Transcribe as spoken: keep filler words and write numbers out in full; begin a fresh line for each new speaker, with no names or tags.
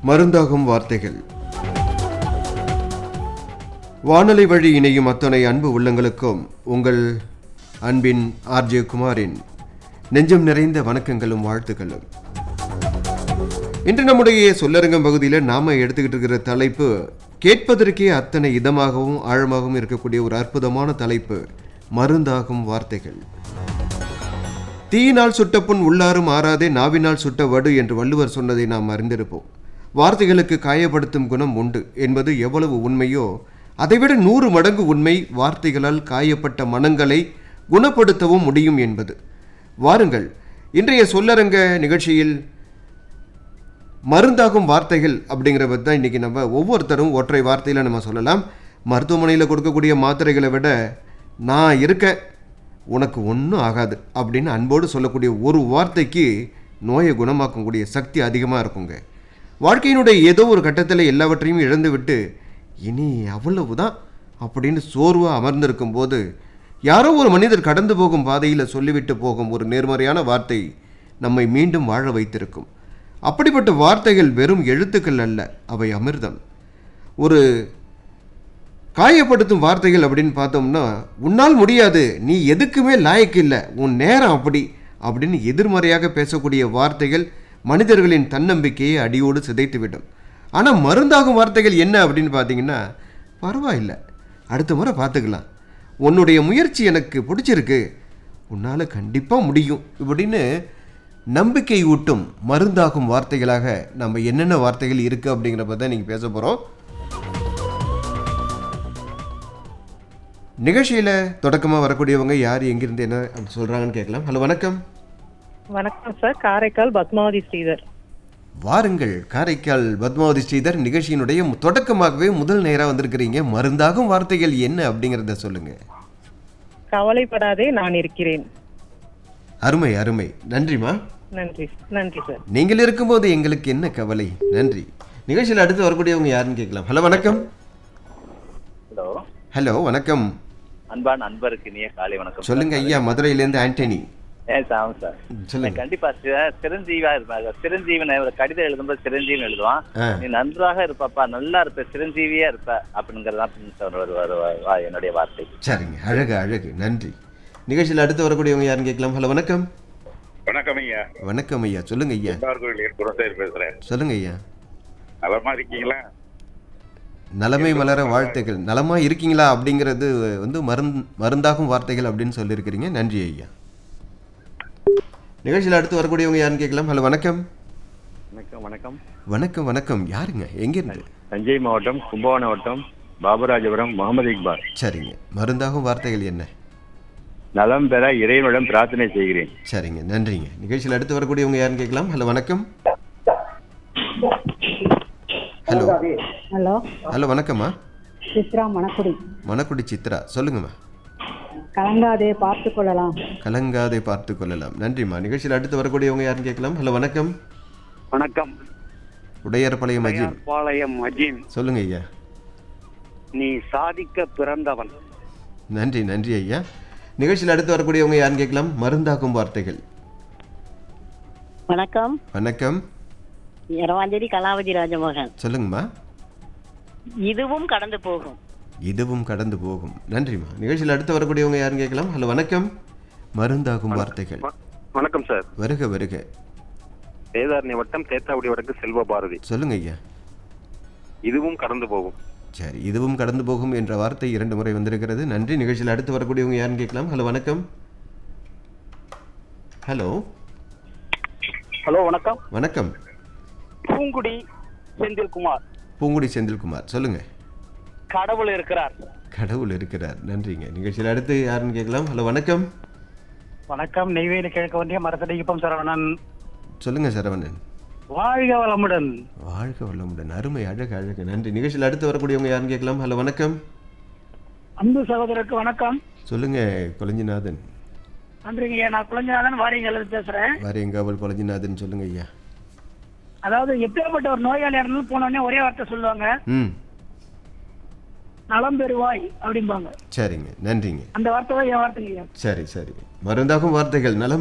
மருந்தாகும் வார்த்தைகள். வானொலி வழி இணையும் அத்தனை அன்பு உள்ளங்களுக்கும் உங்கள் அன்பின் ஆர்ஜே குமாரின் நெஞ்சம் நிறைந்த வணக்கங்களும் வாழ்த்துக்களும். இன்று நம்முடைய சொல்லரங்கம் பகுதியில் நாம் எடுத்துக்கிட்டு இருக்கிற தலைப்பு கேட்பதற்கே அத்தனை இதமாகவும் ஆழமாகவும் இருக்கக்கூடிய ஒரு அற்புதமான தலைப்பு, மருந்தாகும் வார்த்தைகள். தீயினால் சுட்ட புண் உள்ளாரும் ஆறாதே, நாவினால் சுட்ட வடு என்று வள்ளுவர் சொன்னதை நாம் அறிந்திருப்போம். வார்த்தைகளுக்கு காயப்படுத்தும் குணம் உண்டு என்பது எவ்வளவு உண்மையோ அதைவிட நூறு மடங்கு உண்மை வார்த்தைகளால் காயப்பட்ட மனங்களை குணப்படுத்தவும் முடியும் என்பது. வாருங்கள், இன்றைய சொல்லரங்க நிகழ்ச்சியில் மருந்தாகும் வார்த்தைகள் அப்படிங்கிறத தான் இன்றைக்கி நம்ம ஒவ்வொருத்தரும் ஒற்றை வார்த்தையில் நம்ம சொல்லலாம். மருத்துவமனையில் கொடுக்கக்கூடிய மாத்திரைகளை விட நான் இருக்க உனக்கு ஒன்றும் ஆகாது அப்படின்னு அன்போடு சொல்லக்கூடிய ஒரு வார்த்தைக்கு நோயை குணமாக்கக்கூடிய சக்தி அதிகமாக இருக்குங்க. வாழ்க்கையினுடைய ஏதோ ஒரு கட்டத்தில் எல்லாவற்றையும் இழந்து விட்டு இனி அவ்வளவுதான் அப்படின்னு சோர்வாக அமர்ந்திருக்கும் போது யாரோ ஒரு மனிதர் கடந்து போகும் பாதையில் சொல்லிவிட்டு போகும் ஒரு நேர்மறையான வார்த்தை நம்மை மீண்டும் வாழ வைத்திருக்கும். அப்படிப்பட்ட வார்த்தைகள் வெறும் எழுத்துக்கள் அல்ல, அவை அமிர்தம். ஒரு காயப்படுத்தும் வார்த்தைகள் அப்படின்னு பார்த்தோம்னா, உன்னால் முடியாது, நீ எதுக்குமே லாயக்கு இல்லை, உன் நேரம் அப்படி அப்படின்னு எதிர்மறையாக பேசக்கூடிய வார்த்தைகள் மனிதர்களின் தன்னம்பிக்கையை அடியோடு சிதைத்துவிடும். ஆனால் மருந்தாகும் வார்த்தைகள் என்ன அப்படின்னு பார்த்தீங்கன்னா, பரவாயில்லை, அடுத்த முறை பார்த்துக்கலாம், உன்னுடைய முயற்சி எனக்கு பிடிச்சிருக்கு, உன்னால் கண்டிப்பாக முடியும் இப்படின்னு நம்பிக்கை ஊட்டும் மருந்தாகும் வார்த்தைகளாக நம்ம என்னென்ன வார்த்தைகள் இருக்குது அப்படிங்கிறப்ப தான் நீங்கள் பேச போகிறோம். நிகழ்ச்சியில் தொடக்கமாக வரக்கூடியவங்க யார், எங்கிருந்து என்ன அப்படி சொல்கிறாங்கன்னு கேட்கலாம். ஹலோ, வணக்கம்.
வணக்கம் சார், காரைக்கால் பத்மாவதி ஸ்ரீதர்.
வாருங்கள், காரைக்கால் பத்மாவதி ஸ்ரீதர். நிகழ்ச்சியினுடைய தொடக்கமாகவே முதல் நேராக வந்திருக்கிறீங்க. மருந்தாகும் வார்த்தைகள் என்ன அப்படிங்கிறத சொல்லுங்க.
கவலைப்படாதே, நான் இருக்கிறேன்.
அருமை அருமை, நன்றிமா.
நன்றி நன்றி சார்.
நீங்கள் இருக்கும்போது எங்களுக்கு என்ன கவலை. நன்றி. நிகழ்ச்சியில் அடுத்து வரக்கூடியவங்க யாருன்னு கேட்கலாம். ஹலோ, வணக்கம்.
ஹலோ
ஹலோ, வணக்கம்.
அன்பான நண்பருக்கு இனிய காலை வணக்கம்.
சொல்லுங்க ஐயா, மதுரையிலேருந்து ஆண்டனி.
ஏன் சார், ஆமாம் சார்,
சொல்லுங்க.
கண்டிப்பா சார், சிரஞ்சீவியா இருப்பாங்க. சிரஞ்சீவனை ஒரு கடிதம் எழுதும்போது சிரஞ்சீவன் எழுதுவான், நீ நன்றாக இருப்பாப்பா, நல்லா இருப்ப, சிரஞ்சீவியா இருப்ப அப்படிங்கறதான் என்னுடைய வார்த்தை. சரிங்க,
அழகு அழகு, நன்றி. நிகழ்ச்சியில் அடுத்து வரக்கூடியவங்க யாருன்னு கேட்கலாம். ஹலோ, வணக்கம்.
வணக்கம் ஐயா.
வணக்கம் ஐயா, சொல்லுங்க ஐயா.
பேசுறேன்.
சொல்லுங்க ஐயா.
நலமா இருக்கீங்களா?
நலமை மலர வாழ்த்துக்கள். நலமா இருக்கீங்களா அப்படிங்கிறது வந்து மருந்து மருந்தாகும் வார்த்தைகள் அப்படின்னு சொல்லியிருக்கிறீங்க. நன்றி ஐயா. நிகழ்ச்சியில் அடுத்து வரக்கூடியவங்க யாருன்னு கேட்கலாம். ஹலோ, வணக்கம்.
வணக்கம் வணக்கம்
வணக்கம் வணக்கம். யாருங்க, எங்கிருந்து?
தஞ்சை மாவட்டம் கும்பகோணம் வட்டம் பாபுராஜபுரம் முகமது இக்பால்.
சரிங்க, மருந்தாகும் வார்த்தைகள் என்ன?
நலம் பெற இறைவனிடம் பிரார்த்தனை செய்கிறேன்.
சரிங்க, நன்றிங்க. நிகழ்ச்சியில் அடுத்து வரக்கூடியவங்க யாருன்னு கேட்கலாம். ஹலோ, வணக்கம். ஹலோ
ஹலோ
ஹலோ, வணக்கம்மா.
சித்ரா, மணக்குடி.
மணக்குடி சித்ரா, சொல்லுங்கம்மா.
கலங்காதே, பார்த்து கொள்ளலாம்.
கலங்காதே, பார்த்து கொள்ளலாம். நன்றிம்மா. நிகழ்ச்சியில் அடுத்து வரக்கூடியவங்க யாருன்னு கேட்கலாம். ஹலோ, வணக்கம்.
வணக்கம்.
உடையார்பாளையம் அஜீம்.
பாளையம் அஜீம்.
சொல்லுங்க ஐயா.
நீ சாதிக்க பிறந்தவன்.
நன்றி நன்றி ஐயா. நிகழ்ச்சியில் அடுத்து வரக்கூடியவங்க யாருன்னு கேட்கலாம். மருந்தாகும் வார்த்தைகள்.
வணக்கம்.
வணக்கம்.
இரவாஞ்சேரி கலாவதி ராஜமோகன்.
சொல்லுங்கம்மா.
இதுவும் கடந்து போகும்.
இதுவும் கடந்து போகும். நன்றிம்மா. நிகழ்ச்சியில் அடுத்து வரக்கூடியவங்க யாருன்னு கேட்கலாம். ஹலோ, வணக்கம். மருந்தாகும் வார்த்தைகள்.
வணக்கம் சார்.
வருக வருக.
வேதாரண்ய வட்டம் தேத்தாவுடி வடக்கு செல்வ பாரதி.
சொல்லுங்க ஐயா.
இதுவும் கடந்து போகும்.
சரி, இதுவும் கடந்து போகும் என்ற வார்த்தை இரண்டு முறை வந்திருக்கிறது. நன்றி. நிகழ்ச்சியில் அடுத்து வரக்கூடியவங்க யாருன்னு கேட்கலாம். ஹலோ, வணக்கம். ஹலோ
ஹலோ, வணக்கம்.
வணக்கம்.
பூங்குடி செந்தில்குமார்.
பூங்குடி செந்தில்குமார், சொல்லுங்க.
கடவுள் இருக்கிறார்.
கடவுள் இருக்கிறார். நன்றிங்க. நிகழ்ச்சியில் அடுத்து யாருன்னு கேட்கலாம். ஹலோ, வணக்கம்.
வணக்கம். நெய்வேலி கிழக்கு வண்டிய மரத்தடிப்பம் சரவணன்.
சொல்லுங்க சரவணன்.
வாழ்க வளமுடன்.
வாழ்க வளமுடன். அருமை, அழகு அழகு, நன்றி. நிகழ்ச்சியில் அடுத்து வரக்கூடியவங்க யாருன்னு கேட்கலாம். ஹலோ, வணக்கம்.
அன்பு சகோதரருக்கு வணக்கம்.
சொல்லுங்க கொளஞ்சிநாதன்.
நன்றிங்க. நான் குழந்தைநாதன் வாரியங்கள் பேசுறேன்.
வாரியங்காவல் கொளஞ்சிநாதன், சொல்லுங்க ஐயா.
அதாவது எப்பேற்பட்ட ஒரு நோயாளி இருந்தாலும் போனோடனே ஒரே வார்த்தை சொல்லுவாங்க,
ம்
நலம் பெறுவாய் அப்படிம்பாங்க.
சரிங்க, நன்றிங்க.
அந்த வார்த்தை தான் என் வார்த்தைங்க.
சரி சரி, மருந்தாகும் வார்த்தைகள். நலம்